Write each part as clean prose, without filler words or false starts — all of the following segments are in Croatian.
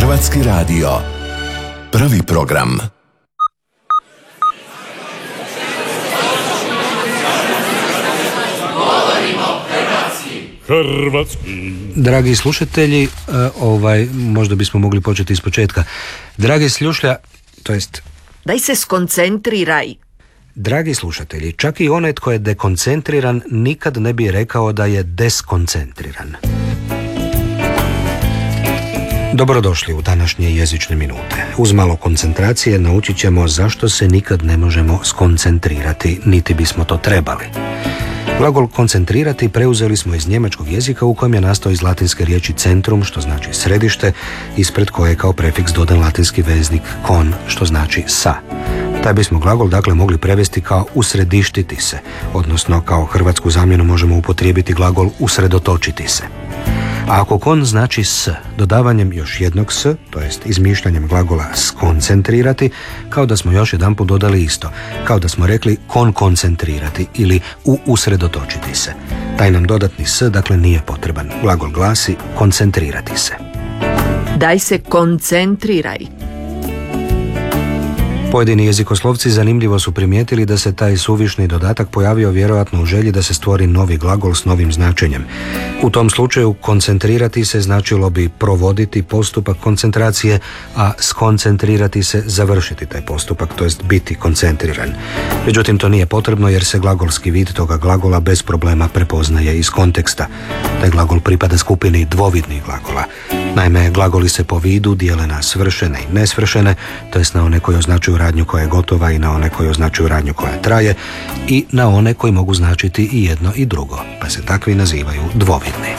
Hrvatski radio. Prvi program. Hrvatski. Dragi slušatelji, možda bismo mogli početi iz početka. Dragi slušlja, to jest... Daj se skoncentriraj. Dragi slušatelji, čak i onaj tko je dekoncentriran nikad ne bi rekao da je deskoncentriran. Dobrodošli u današnje jezične minute. Uz malo koncentracije naučit ćemo zašto se nikad ne možemo skoncentrirati, niti bismo to trebali. Glagol koncentrirati preuzeli smo iz njemačkog jezika u kojem je nastao iz latinske riječi centrum, što znači središte, ispred koje je kao prefiks dodan latinski veznik kon, što znači sa. Taj bismo glagol dakle mogli prevesti kao usredištiti se, odnosno kao hrvatsku zamjenu možemo upotrijebiti glagol usredotočiti se. A ako kon znači s, dodavanjem još jednog s, to jest izmišljanjem glagola skoncentrirati, kao da smo još jedanput dodali isto, kao da smo rekli koncentrirati ili usredotočiti se. Taj nam dodatni s dakle nije potreban. Glagol glasi koncentrirati se. Daj se koncentriraj. Pojedini jezikoslovci zanimljivo su primijetili da se taj suvišni dodatak pojavio vjerojatno u želji da se stvori novi glagol s novim značenjem. U tom slučaju koncentrirati se značilo bi provoditi postupak koncentracije, a skoncentrirati se završiti taj postupak, to jest biti koncentriran. Međutim, to nije potrebno jer se glagolski vid toga glagola bez problema prepoznaje iz konteksta. Taj glagol pripada skupini dvovidnih glagola. Naime, glagoli se po vidu dijele na svršene i nesvršene, to jest na one koji označuju radnju koja je gotova i na one koji označuju radnju koja traje i na one koji mogu značiti i jedno i drugo, pa se takvi nazivaju dvovidni.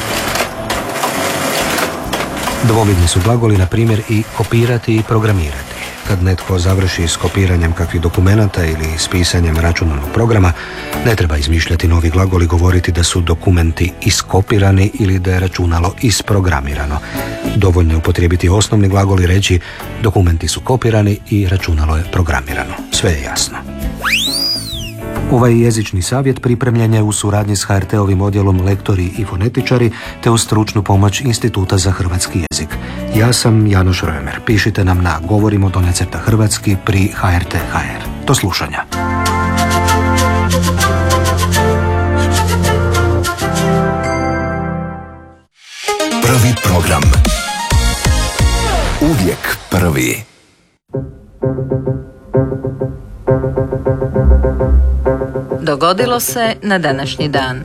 Dvovidni su glagoli, na primjer, i kopirati i programirati. Kad netko završi s kopiranjem kakvih dokumenata ili s pisanjem računalnog programa, ne treba izmišljati novi glagol i govoriti da su dokumenti iskopirani ili da je računalo isprogramirano. Dovoljno je upotrijebiti osnovni glagol i reći dokumenti su kopirani i računalo je programirano. Sve je jasno. Ovaj jezični savjet pripremljen je u suradnji s HRT-ovim odjelom Lektori i fonetičari te uz stručnu pomoć Instituta za hrvatski jezik. Ja sam Janoš Römer. Pišite nam na govorimo_hrvatski pri HRT.hr. Do slušanja. Prvi program. Uvijek prvi. Dogodilo se na današnji dan.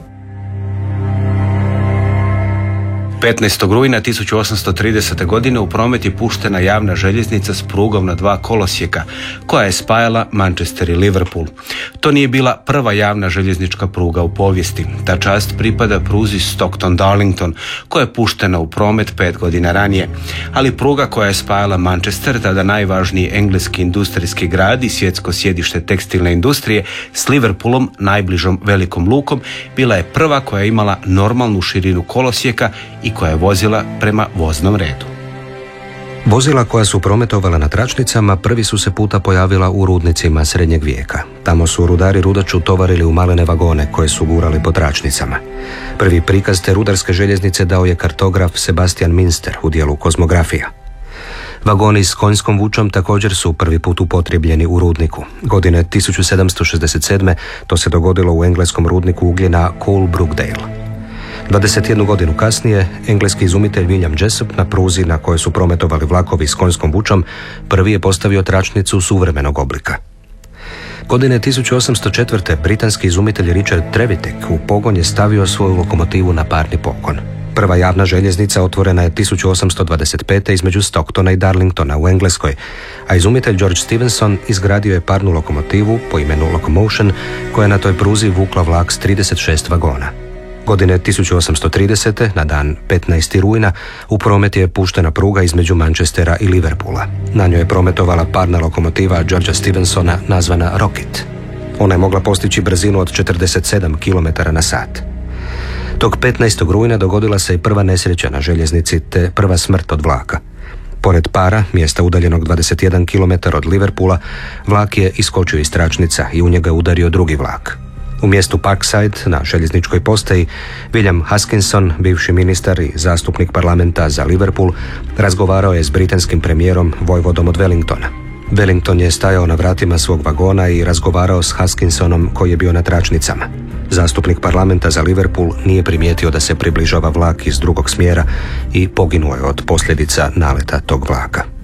15. rujna 1830. godine u promet je puštena javna željeznica s prugom na 2 kolosijeka, koja je spajala Manchester i Liverpool. To nije bila prva javna željeznička pruga u povijesti. Ta čast pripada pruzi Stockton-Darlington, koja je puštena u promet 5 godina ranije. Ali pruga koja je spajala Manchester, tada najvažniji engleski industrijski grad i svjetsko sjedište tekstilne industrije, s Liverpoolom, najbližom velikom lukom, bila je prva koja je imala normalnu širinu kolosijeka i koja je vozila prema voznom redu. Vozila koja su prometovala na tračnicama prvi su se puta pojavila u rudnicima srednjeg vijeka. Tamo su rudari rudaču tovarili u malene vagone koje su gurali po tračnicama. Prvi prikaz te rudarske željeznice dao je kartograf Sebastian Münster u dijelu Kozmografija. Vagoni s konjskom vučom također su prvi put upotrijebljeni u rudniku. Godine 1767. to se dogodilo u engleskom rudniku ugljena Coal Brookdale. 21 godinu kasnije, engleski izumitelj William Jessop na pruzi na kojoj su prometovali vlakovi s konjskom vučom prvi je postavio tračnicu suvremenog oblika. Godine 1804. britanski izumitelj Richard Trevithick u pogon je stavio svoju lokomotivu na parni pogon. Prva javna željeznica otvorena je 1825. između Stocktona i Darlingtona u Engleskoj, a izumitelj George Stephenson izgradio je parnu lokomotivu po imenu Locomotion koja je na toj pruzi vukla vlak s 36 vagona. Godine 1830. na dan 15. rujna u promet je puštena pruga između Manchestera i Liverpoola. Na njoj je prometovala parna lokomotiva Georgea Stephensona nazvana Rocket. Ona je mogla postići brzinu od 47 km na sat. Tog 15. rujna dogodila se i prva nesreća na željeznici te prva smrt od vlaka. Pored para, mjesta udaljenog 21 km od Liverpoola, vlak je iskočio iz tračnica i u njega udario drugi vlak. U mjestu Parkside na željezničkoj postaji William Huskinson, bivši ministar i zastupnik parlamenta za Liverpool, razgovarao je s britanskim premijerom vojvodom od Wellingtona. Wellington je stajao na vratima svog vagona i razgovarao s Huskinsonom koji je bio na tračnicama. Zastupnik parlamenta za Liverpool nije primijetio da se približava vlak iz drugog smjera i poginuo je od posljedica naleta tog vlaka.